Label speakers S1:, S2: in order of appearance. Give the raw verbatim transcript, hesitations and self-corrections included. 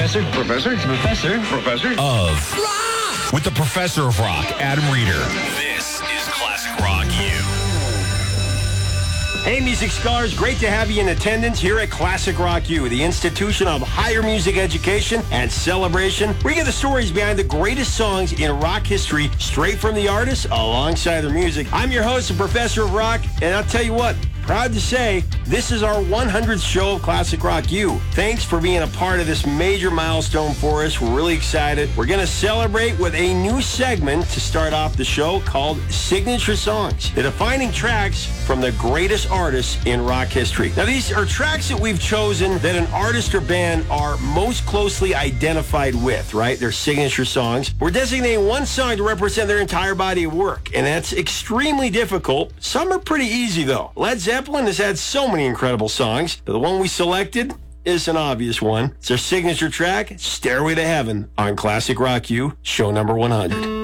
S1: Professor?
S2: Professor?
S1: Professor?
S2: Professor?
S3: Of
S2: Rock!
S3: With the Professor of Rock, Adam Reeder.
S4: This is Classic Rock U.
S5: Hey, music scholars, great to have you in attendance here at Classic Rock U, the institution of higher music education and celebration. We get the stories behind the greatest songs in rock history straight from the artists alongside their music. I'm your host, the Professor of Rock, and I'll tell you what, proud to say, this is our one hundredth show of Classic Rock U. Thanks for being a part of this major milestone for us. We're really excited. We're going to celebrate with a new segment to start off the show called Signature Songs, the defining tracks from the greatest artists in rock history. Now, these are tracks that we've chosen that an artist or band are most closely identified with, right? They're signature songs. We're designating one song to represent their entire body of work, and that's extremely difficult. Some are pretty easy, though. Led Zeppelin has had so many incredible songs, but the one we selected is an obvious one. It's their signature track, Stairway to Heaven, on Classic Rock U, show number one hundred.